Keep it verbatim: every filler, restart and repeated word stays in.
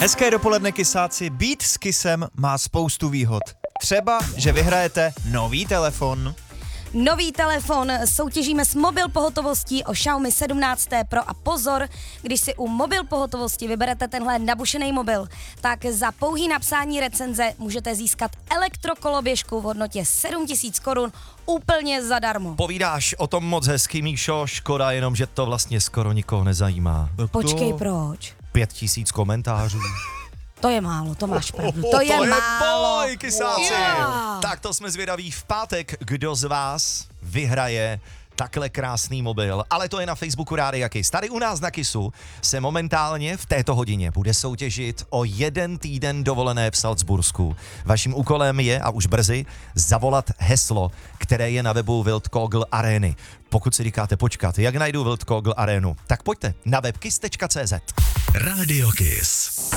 Hezké dopoledne, kysáci. Být s Kysem má spoustu výhod. Třeba, že vyhrajete nový telefon. Nový telefon soutěžíme s mobil pohotovostí o Xiaomi sedmnáct T Pro a pozor, když si u mobil pohotovosti vyberete tenhle nabušený mobil, tak za pouhý napsání recenze můžete získat elektrokoloběžku v hodnotě sedm tisíc korun úplně zadarmo. Povídáš o tom moc hezký, Míšo, škoda jenom, že to vlastně skoro nikoho nezajímá. Počkej, proč? Pět tisíc komentářů. To je málo, to máš pravdu. To, to je, je málo. boj, kysáci. Yeah. Tak to jsme zvědaví v pátek, kdo z vás vyhraje takhle krásný mobil, ale to je na Facebooku Rádia Kiss. Tady u nás na Kissu se momentálně v této hodině bude soutěžit o jeden týden dovolené v Salzbursku. Vaším úkolem je, a už brzy, zavolat heslo, které je na webu Wildkogel Areny. Pokud si říkáte počkat, jak najdu Wildkogel Arenu, tak pojďte na web kiss tečka cé zet. Rádio Kiss.